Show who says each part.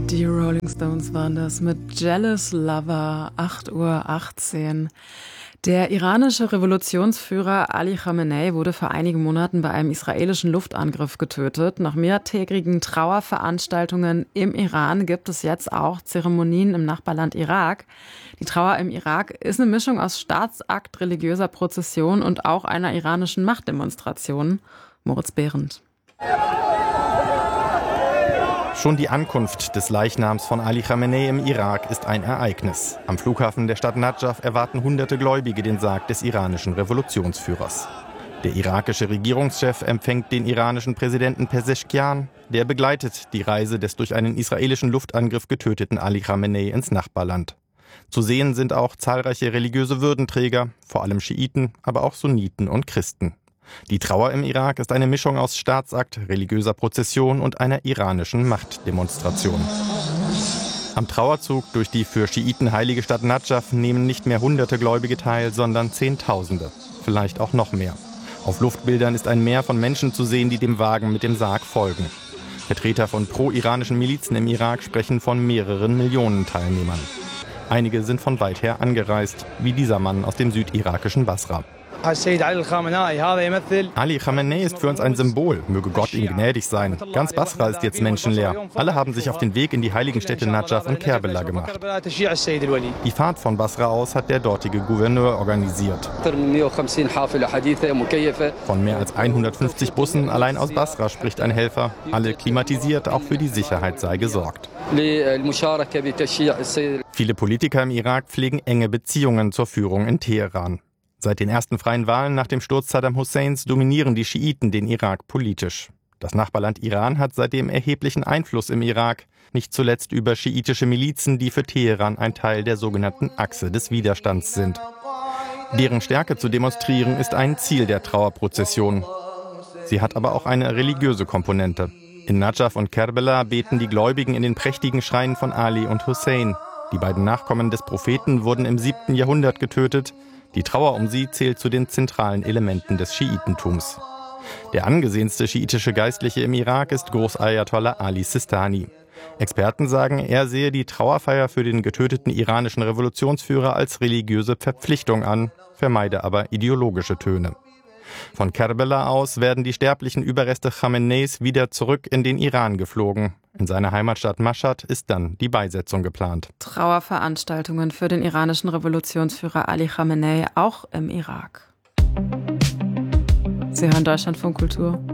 Speaker 1: Die Rolling Stones waren das mit Jealous Lover, 8:18 Uhr. Der iranische Revolutionsführer Ali Khamenei wurde vor einigen Monaten bei einem israelischen Luftangriff getötet. Nach mehrtägigen Trauerveranstaltungen im Iran gibt es jetzt auch Zeremonien im Nachbarland Irak. Die Trauer im Irak ist eine Mischung aus Staatsakt, religiöser Prozession und auch einer iranischen Machtdemonstration. Moritz Behrendt.
Speaker 2: Schon die Ankunft des Leichnams von Ali Khamenei im Irak ist ein Ereignis. Am Flughafen der Stadt Nadschaf erwarten hunderte Gläubige den Sarg des iranischen Revolutionsführers. Der irakische Regierungschef empfängt den iranischen Präsidenten Pezeshkian. Der begleitet die Reise des durch einen israelischen Luftangriff getöteten Ali Khamenei ins Nachbarland. Zu sehen sind auch zahlreiche religiöse Würdenträger, vor allem Schiiten, aber auch Sunniten und Christen. Die Trauer im Irak ist eine Mischung aus Staatsakt, religiöser Prozession und einer iranischen Machtdemonstration. Am Trauerzug durch die für Schiiten heilige Stadt Nadschaf nehmen nicht mehr hunderte Gläubige teil, sondern Zehntausende, vielleicht auch noch mehr. Auf Luftbildern ist ein Meer von Menschen zu sehen, die dem Wagen mit dem Sarg folgen. Vertreter von pro-iranischen Milizen im Irak sprechen von mehreren Millionen Teilnehmern. Einige sind von weit her angereist, wie dieser Mann aus dem südirakischen Basra. Ali Khamenei ist für uns ein Symbol, möge Gott ihm gnädig sein. Ganz Basra ist jetzt menschenleer. Alle haben sich auf den Weg in die heiligen Städte Nadschaf und Kerbela gemacht. Die Fahrt von Basra aus hat der dortige Gouverneur organisiert. Von mehr als 150 Bussen allein aus Basra spricht ein Helfer. Alle klimatisiert, auch für die Sicherheit sei gesorgt. Viele Politiker im Irak pflegen enge Beziehungen zur Führung in Teheran. Seit den ersten freien Wahlen nach dem Sturz Saddam Husseins dominieren die Schiiten den Irak politisch. Das Nachbarland Iran hat seitdem erheblichen Einfluss im Irak, nicht zuletzt über schiitische Milizen, die für Teheran ein Teil der sogenannten Achse des Widerstands sind. Deren Stärke zu demonstrieren ist ein Ziel der Trauerprozession. Sie hat aber auch eine religiöse Komponente. In Nadschaf und Kerbela beten die Gläubigen in den prächtigen Schreinen von Ali und Hussein. Die beiden Nachkommen des Propheten wurden im 7. Jahrhundert getötet. Die Trauer um sie zählt zu den zentralen Elementen des Schiitentums. Der angesehenste schiitische Geistliche im Irak ist Großayatollah Ali Sistani. Experten sagen, er sehe die Trauerfeier für den getöteten iranischen Revolutionsführer als religiöse Verpflichtung an, vermeide aber ideologische Töne. Von Kerbela aus werden die sterblichen Überreste Khameneis wieder zurück in den Iran geflogen. In seiner Heimatstadt Mashhad ist dann die Beisetzung geplant.
Speaker 1: Trauerveranstaltungen für den iranischen Revolutionsführer Ali Khamenei auch im Irak. Sie hören Deutschlandfunk Kultur.